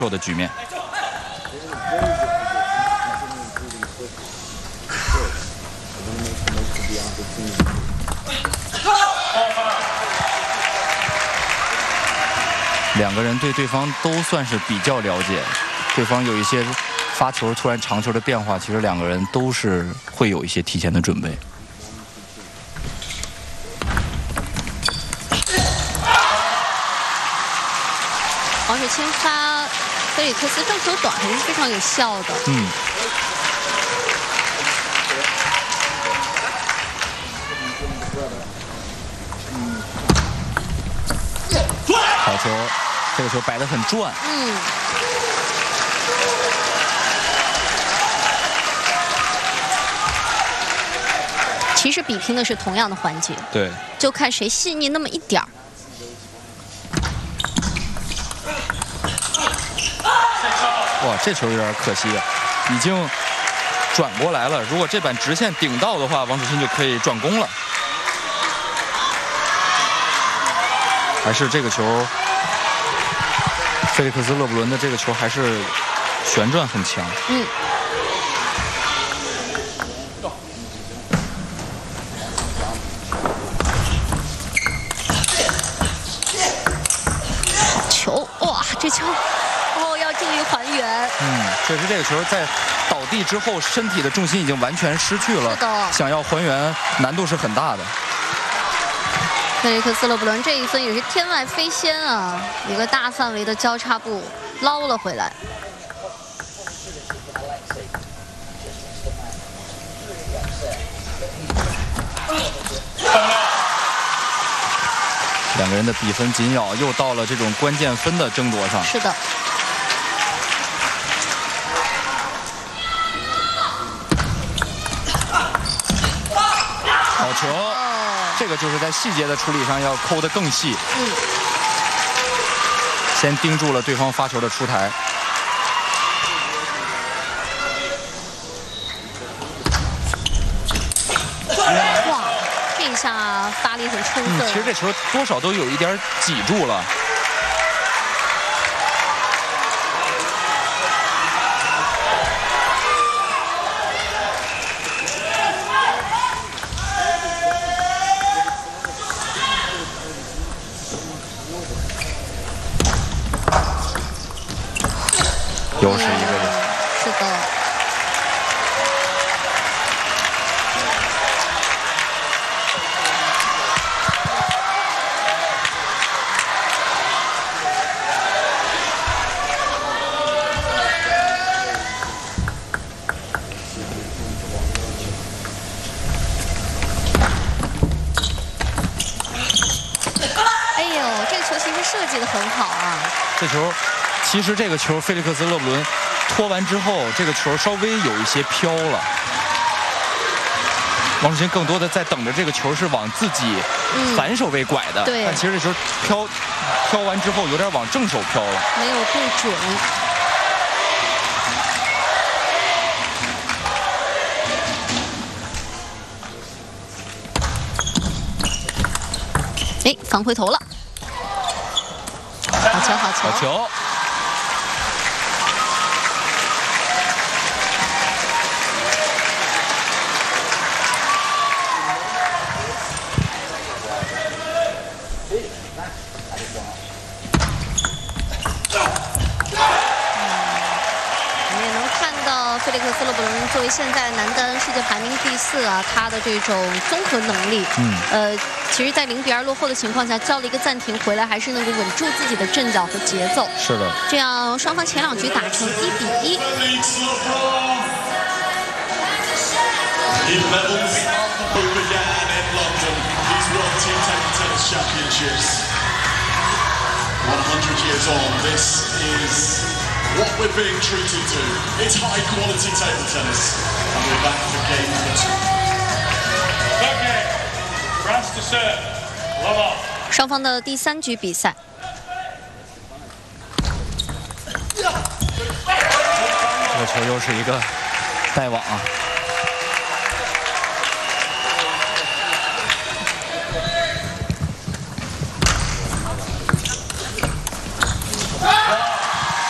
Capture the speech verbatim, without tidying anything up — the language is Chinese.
弱的局面。两个人对对方都算是比较了解，对方有一些发球突然长球的变化，其实两个人都是会有一些提前的准备。 王水清发菲利克斯正球短还是非常有效的。 嗯。好球，这个球摆得很转。 嗯。其实比拼的是同样的环节。 对。 就看谁细腻那么一点儿。 哇，这球有点可惜，已经转过来了。如果这板直线顶到的话，王楚钦就可以转攻了。还是这个球，菲利克斯·勒布伦的这个球还是旋转很强。 嗯。球，哇，这球。 注意还原。 嗯，确实这个球在倒地之后，身体的重心已经完全失去了。 是的。想要还原难度是很大的。 菲利克斯·勒布伦这一分也是天外飞仙啊！一个大范围的交叉步捞了回来。 两个人的比分紧咬，又到了这种关键分的争夺上。 是的。 好球，哦、这个就是在细节的处理上要抠得更细。 嗯， 先盯住了对方发球的出台。 哇，这一下发力很充分、 嗯。其实这球多少都有一点挤住了。 又是一个人， 是的。哎呦，这个球其实设计得很好啊。 这球。 其实这个球，菲利克斯·勒布伦拖完之后，这个球稍微有一些飘了。王楚钦更多的在等着这个球是往自己反手位拐的， 嗯、 但其实这球飘飘完之后有点往正手飘了， 没有对准。哎，防回头了，好球，好球， 好球。 菲利克斯·勒布伦作为现在男单世界排名第四啊，他的这种综合能力，嗯，呃，其实，在零比二落后的情况下，叫了一个暂停，回来还是能够稳住自己的阵脚和节奏。 是的， 这样双方前两局打成一比一。 one hundred years on, this is what we're being treated to. It's high quality table tennis, and we're back for game number two. Okay, France to serve. Love off. 双方的第三局比赛。 这个球又是一个带网啊。